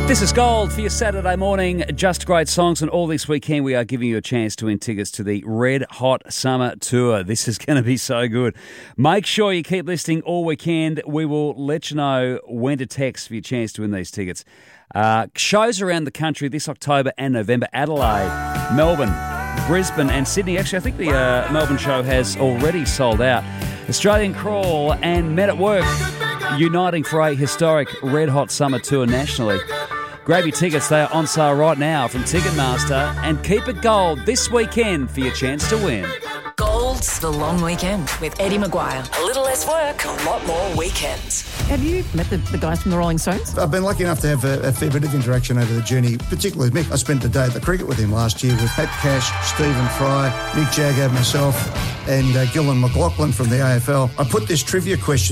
This is Gold for your Saturday morning. Just great songs, and all this weekend we are giving you a chance to win tickets to the Red Hot Summer Tour. This is going to be so good. Make sure you keep listening all weekend. We will let you know when to text for your chance to win these tickets. Shows around the country this October and November: Adelaide, Melbourne, Brisbane and Sydney. Actually, I think the Melbourne show has already sold out. Australian Crawl and Men at Work uniting for a historic Red Hot Summer Tour nationally. Grab your tickets, they are on sale right now from Ticketmaster, and keep it gold this weekend for your chance to win. Gold's The Long Weekend with Eddie Maguire. A little less work, a lot more weekends. Have you met the guys from the Rolling Stones? I've been lucky enough to have a fair bit of interaction over the journey, particularly with Mick. I spent the day at the cricket with him last year with Pat Cash, Stephen Fry, Mick Jagger, myself, and Gillan McLaughlin from the AFL. I put this trivia question